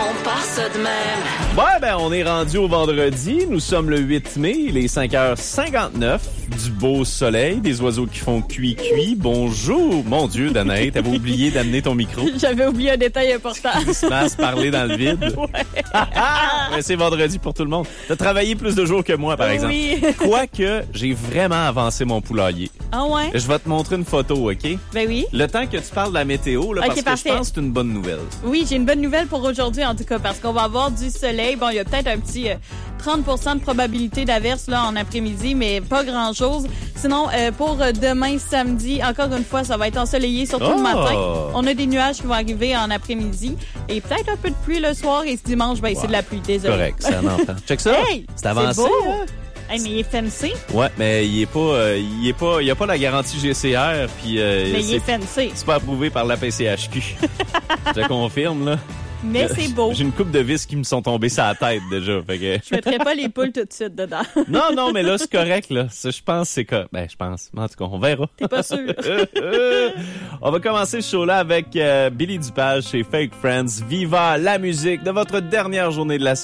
On part ça de même. Ouais, ben, on est rendu au vendredi. Nous sommes le 8 mai, il est 5h59. Du beau soleil, des oiseaux qui font cuit-cuit. Bonjour! Mon Dieu, Danae, t'avais oublié d'amener ton micro. J'avais oublié un détail important. Il se passe parler dans le vide. Ouais. Ouais, c'est vendredi pour tout le monde. T'as travaillé plus de jours que moi, par exemple. Oui. Quoique, j'ai vraiment avancé mon poulailler. Ah ouais? Je vais te montrer une photo, OK? Ben oui. Le temps que tu parles de la météo, là, OK, parce parfait. que je pense que c'est une bonne nouvelle. Oui, j'ai une bonne nouvelle pour aujourd'hui, en tout cas, parce qu'on va avoir du soleil. Bon, il y a peut-être un petit 30% de probabilité d'averse là en après-midi, mais pas grand-chose. Sinon, pour demain, samedi, encore une fois, ça va être ensoleillé, surtout le matin. On a des nuages qui vont arriver en après-midi et peut-être un peu de pluie le soir. Et ce dimanche, ben, c'est de la pluie, désolé. Correct, c'est un enfant. Check ça. Hey, c'est avancé. beau. Hein? Hey, mais il est fancy. Ouais, mais il y a pas la garantie GCR, puis Mais il est fancy. c'est pas approuvé par la PCHQ. Je te confirme, là. Mais c'est beau. J'ai une coupe de vis qui me sont tombées sur la tête, déjà. Fait que... Je mettrai pas les poules tout de suite dedans. Non, mais là, c'est correct, là. Ça, je pense, c'est quoi? Ben, je pense. En tout cas, on verra. T'es pas sûr? On va commencer le show-là avec Billy Dupage chez Fake Friends. Viva la musique de votre dernière journée de la semaine.